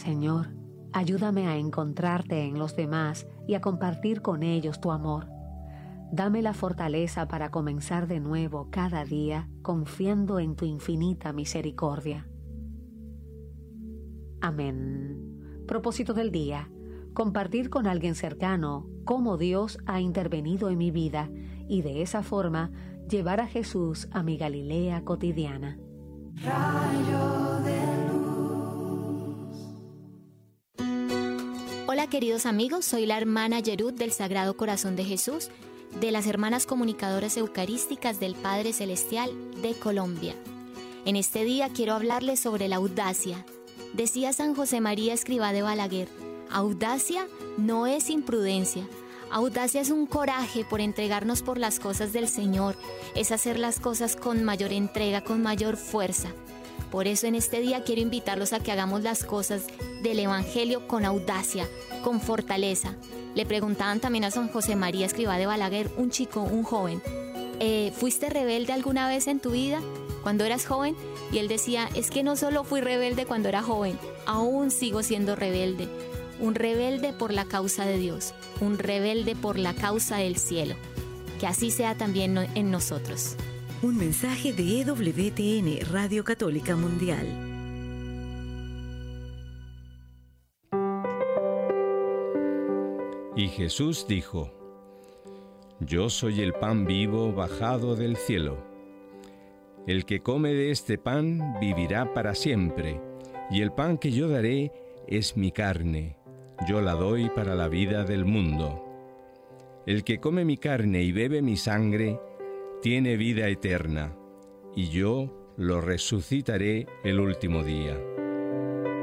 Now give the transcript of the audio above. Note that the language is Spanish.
Señor, ayúdame a encontrarte en los demás y a compartir con ellos tu amor. Dame la fortaleza para comenzar de nuevo cada día confiando en tu infinita misericordia. Amén. Propósito del día: compartir con alguien cercano cómo Dios ha intervenido en mi vida y de esa forma llevar a Jesús a mi Galilea cotidiana. Rayo de luz. Hola queridos amigos, soy la hermana Yerut del Sagrado Corazón de Jesús, de las Hermanas Comunicadoras Eucarísticas del Padre Celestial de Colombia. En este día quiero hablarles sobre la audacia. Decía San José María Escrivá de Balaguer: audacia no es imprudencia. Audacia es un coraje por entregarnos por las cosas del Señor, es hacer las cosas con mayor entrega, con mayor fuerza. Por eso en este día quiero invitarlos a que hagamos las cosas del Evangelio con audacia, con fortaleza. Le preguntaban también a San José María Escrivá de Balaguer, un chico, un joven: ¿fuiste rebelde alguna vez en tu vida cuando eras joven? Y él decía: es que no solo fui rebelde cuando era joven, aún sigo siendo rebelde. Un rebelde por la causa de Dios, un rebelde por la causa del cielo. Que así sea también en nosotros. Un mensaje de EWTN, Radio Católica Mundial. Y Jesús dijo: Yo soy el pan vivo bajado del cielo. El que come de este pan vivirá para siempre, y el pan que yo daré es mi carne. Yo la doy para la vida del mundo. El que come mi carne y bebe mi sangre tiene vida eterna, y yo lo resucitaré el último día.